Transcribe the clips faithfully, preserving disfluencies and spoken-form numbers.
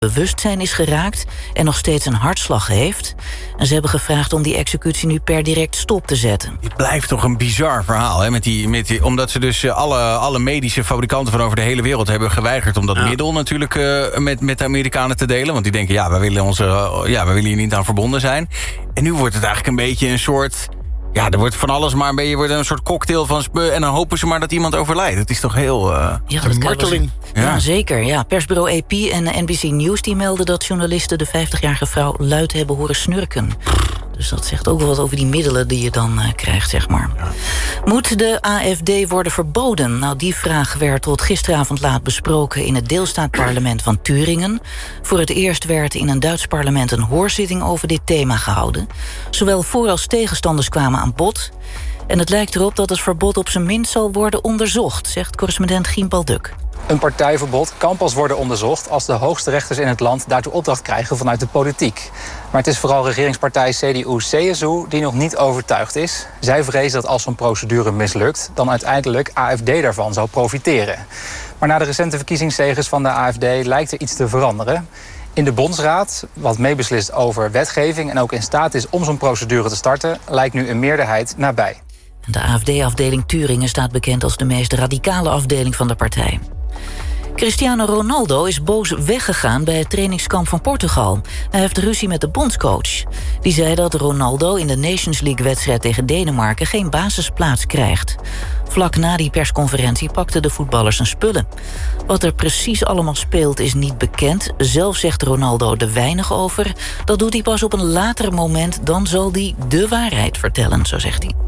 bewustzijn is geraakt en nog steeds een hartslag heeft. En ze hebben gevraagd om die executie nu per direct stop te zetten. Het blijft toch een bizar verhaal, hè? Met die, met die, omdat ze dus alle, alle medische fabrikanten van over de hele wereld hebben geweigerd om dat ja. middel natuurlijk uh, met, met de Amerikanen te delen. Want die denken, ja, wij willen, onze, uh, ja, wij willen hier niet aan verbonden zijn. En nu wordt het eigenlijk een beetje een soort... Ja, er wordt van alles maar een beetje wordt een soort cocktail van spe... en dan hopen ze maar dat iemand overlijdt. Het is toch heel... Uh, ja, een marteling. Ja. ja, zeker. Ja. Persbureau A P en N B C News die melden dat journalisten de vijftigjarige vrouw luid hebben horen snurken. Dus dat zegt ook wel wat over die middelen die je dan uh, krijgt, zeg maar. Ja. Moet de A F D worden verboden? Nou, die vraag werd tot gisteravond laat besproken in het deelstaatparlement van Turingen. Voor het eerst werd in een Duits parlement een hoorzitting over dit thema gehouden. Zowel voor- als tegenstanders kwamen aan bod. En het lijkt erop dat het verbod op zijn minst zal worden onderzocht, zegt correspondent Gien Balduk. Een partijverbod kan pas worden onderzocht als de hoogste rechters in het land daartoe opdracht krijgen vanuit de politiek. Maar het is vooral regeringspartij C D U C S U die nog niet overtuigd is. Zij vrezen dat als zo'n procedure mislukt, dan uiteindelijk A F D daarvan zou profiteren. Maar na de recente verkiezingszegers van de A F D lijkt er iets te veranderen. In de Bondsraad, wat meebeslist over wetgeving en ook in staat is om zo'n procedure te starten, lijkt nu een meerderheid nabij. De A F D-afdeling Turingen staat bekend als de meest radicale afdeling van de partij. Cristiano Ronaldo is boos weggegaan bij het trainingskamp van Portugal. Hij heeft ruzie met de bondscoach. Die zei dat Ronaldo in de Nations League-wedstrijd tegen Denemarken geen basisplaats krijgt. Vlak na die persconferentie pakten de voetballers zijn spullen. Wat er precies allemaal speelt is niet bekend. Zelf zegt Ronaldo er weinig over. Dat doet hij pas op een later moment. Dan zal hij de waarheid vertellen, zo zegt hij.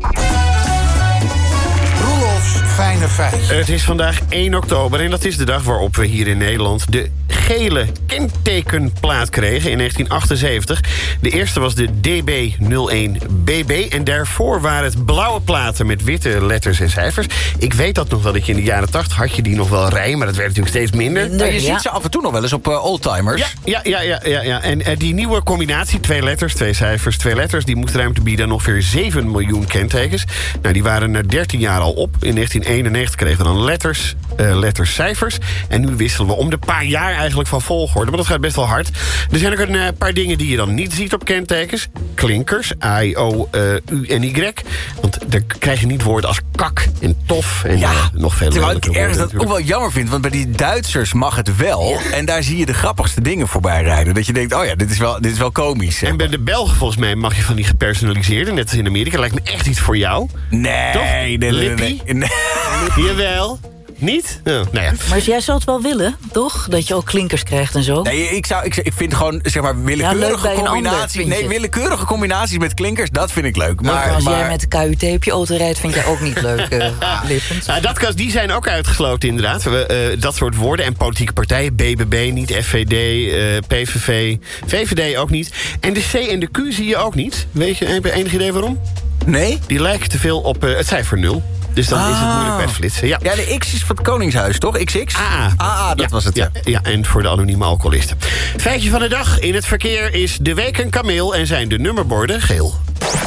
Fijne feitjes. Het is vandaag één oktober en dat is de dag waarop we hier in Nederland de gele kentekenplaat kregen in negentien achtenzeventig. De eerste was de D B nul één B B en daarvoor waren het blauwe platen met witte letters en cijfers. Ik weet dat nog wel dat je in de jaren tachtig had je die nog wel rijden, maar dat werd natuurlijk steeds minder. minder je ja. ziet ze af en toe nog wel eens op uh, oldtimers. Ja, ja, ja, ja, ja, ja. En uh, die nieuwe combinatie, twee letters, twee cijfers, twee letters, die moest ruimte bieden aan ongeveer zeven miljoen kentekens. Nou, die waren na dertien jaar al op. In negentien eenennegentig kregen we dan letters, uh, letters, cijfers. En nu wisselen we om de paar jaar eigenlijk van volgorde. Maar dat gaat best wel hard. Er zijn ook een uh, paar dingen die je dan niet ziet op kentekens. Klinkers, A, I, O, uh, U en Y. Want daar krijg je niet woorden als kak en tof en ja, uh, nog veel terwijl ik ergens dat ook wel jammer vind. Want bij die Duitsers mag het wel. Ja. En daar zie je de grappigste dingen voorbij rijden. Dat je denkt, oh ja, dit is wel, dit is wel komisch. En bij de Belgen volgens mij mag je van die gepersonaliseerde. Net als in Amerika. Lijkt me echt iets voor jou. Nee, toch? nee, nee, nee, nee, nee. Jawel. Niet? Oh, nou ja. Maar jij zou het wel willen, toch? Dat je ook klinkers krijgt en zo? Nee, ik, zou, ik, ik vind gewoon, zeg maar, willekeurige ja, combinaties. Ander, nee, willekeurige combinaties met klinkers, dat vind ik leuk. Maar, maar als maar... jij met de K U T op je auto rijdt, vind jij ook niet leuk, uh, Lippens? Nou, dat kan, die zijn ook uitgesloten, inderdaad. We, uh, dat soort woorden. En politieke partijen, B B B niet, F V D, uh, P V V, V V D ook niet. En de C en de Q zie je ook niet. Weet je, heb je enig idee waarom? Nee? Die lijken te veel op uh, het cijfer nul. Dus dan ah. is het moeilijk bij het flitsen. Ja. ja, de X is van het Koningshuis, toch? X X? A A. A A, dat ja, was het. Ja, ja, en voor de anonieme alcoholisten. Feitje van de dag. In het verkeer is de week een kameel en zijn de nummerborden geel.